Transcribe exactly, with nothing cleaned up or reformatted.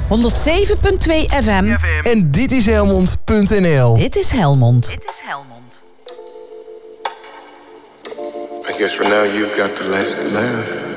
honderdzeven punt twee F M. En dit is Helmond punt N L. Dit is Helmond. Dit is Helmond. I guess for now you've got the last laugh.